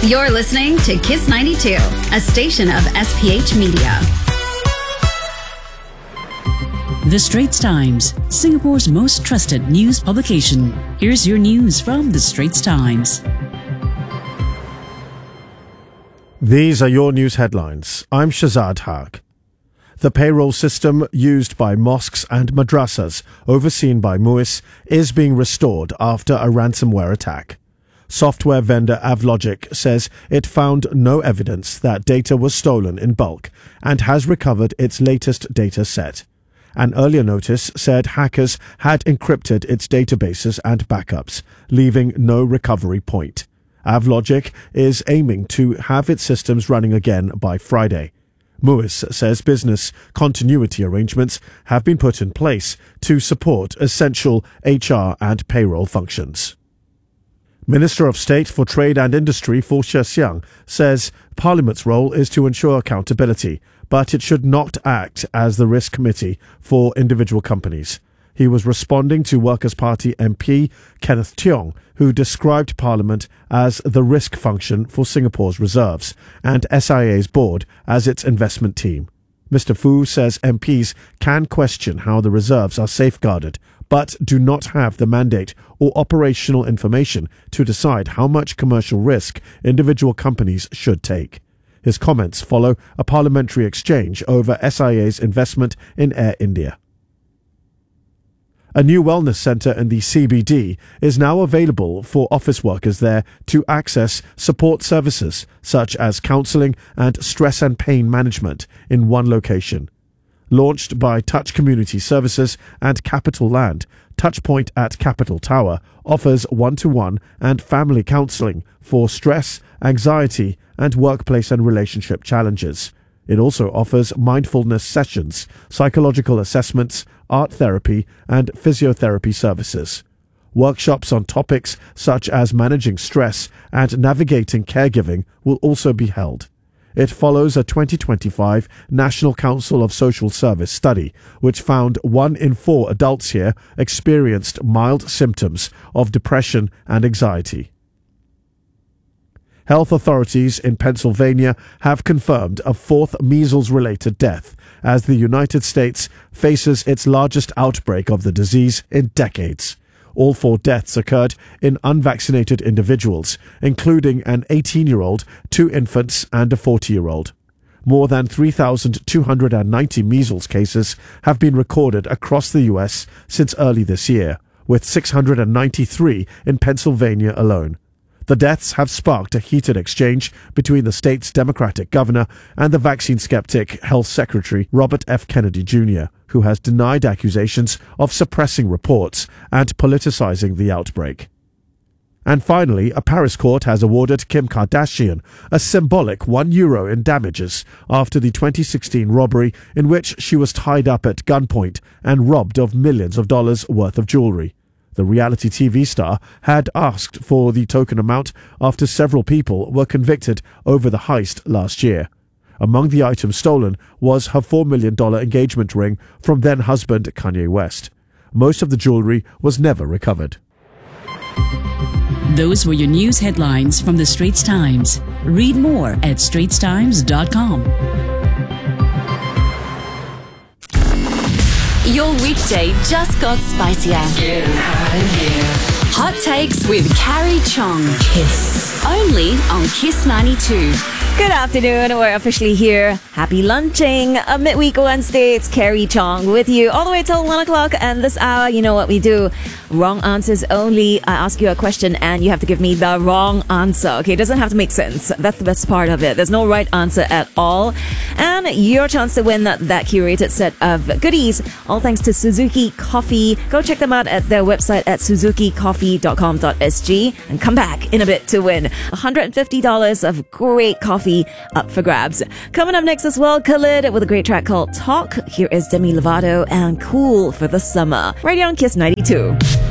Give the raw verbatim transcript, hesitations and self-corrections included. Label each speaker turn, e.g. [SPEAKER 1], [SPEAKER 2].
[SPEAKER 1] You're listening to Kiss ninety-two, a station of S P H Media.
[SPEAKER 2] The Straits Times, Singapore's most trusted news publication. Here's your news from The Straits Times.
[SPEAKER 3] These are your news headlines. I'm Shazad Haq. The payroll system used by mosques and madrasas, overseen by MUIS, is being restored after a ransomware attack. Software vendor Avlogic says it found no evidence that data was stolen in bulk and has recovered its latest data set. An earlier notice said hackers had encrypted its databases and backups, leaving no recovery point. Avlogic is aiming to have its systems running again by Friday. MUIS says business continuity arrangements have been put in place to support essential H R and payroll functions. Minister of State for Trade and Industry Fo Shih Xiang says Parliament's role is to ensure accountability, but it should not act as the risk committee for individual companies. He was responding to Workers' Party M P Kenneth Tiong, who described Parliament as the risk function for Singapore's reserves and S I A's board as its investment team. Mister Fu says M Ps can question how the reserves are safeguarded, but do not have the mandate or operational information to decide how much commercial risk individual companies should take. His comments follow a parliamentary exchange over S I A's investment in Air India. A new wellness centre in the C B D is now available for office workers there to access support services such as counselling and stress and pain management in one location. Launched by Touch Community Services and Capital Land, Touchpoint at Capital Tower offers one-to-one and family counselling for stress, anxiety and workplace and relationship challenges. It also offers mindfulness sessions, psychological assessments, art therapy and physiotherapy services. Workshops on topics such as managing stress and navigating caregiving will also be held. It follows a twenty twenty-five National Council of Social Service study, which found one in four adults here experienced mild symptoms of depression and anxiety. Health authorities in Pennsylvania have confirmed a fourth measles-related death as the United States faces its largest outbreak of the disease in decades. All four deaths occurred in unvaccinated individuals, including an eighteen-year-old, two infants, and a forty-year-old. More than three thousand two hundred ninety measles cases have been recorded across the U S since early this year, with six hundred ninety-three in Pennsylvania alone. The deaths have sparked a heated exchange between the state's Democratic governor and the vaccine skeptic Health Secretary Robert F. Kennedy Junior, who has denied accusations of suppressing reports and politicizing the outbreak. And finally, a Paris court has awarded Kim Kardashian a symbolic one euro in damages after the twenty sixteen robbery in which she was tied up at gunpoint and robbed of millions of dollars worth of jewelry. The reality T V star had asked for the token amount after several people were convicted over the heist last year. Among the items stolen was her four million dollars engagement ring from then-husband Kanye West. Most of the jewelry was never recovered.
[SPEAKER 2] Those were your news headlines from The Straits Times. Read more at straits times dot com.
[SPEAKER 1] Your weekday just got spicier.
[SPEAKER 4] Getting hot in here.
[SPEAKER 1] Hot Takes with Carrie Chong.
[SPEAKER 2] Kiss.
[SPEAKER 1] Only on Kiss ninety-two.
[SPEAKER 5] Good afternoon. We're officially here. Happy lunching. A midweek Wednesday. It's Carrie Chong with you all the way till one o'clock. And this hour, you know what we do. Wrong answers only. I ask you a question and you have to give me the wrong answer. Okay, it doesn't have to make sense. That's the best part of it. There's no right answer at all. And your chance to win that, that curated set of goodies, all thanks to Suzuki Coffee. Go check them out at their website at suzuki coffee dot com dot s g and come back in a bit to win one hundred fifty dollars of great coffee up for grabs. Coming up next as well, Khalid with a great track called Talk. Here is Demi Lovato and Cool for the Summer. Right here on Kiss ninety-two.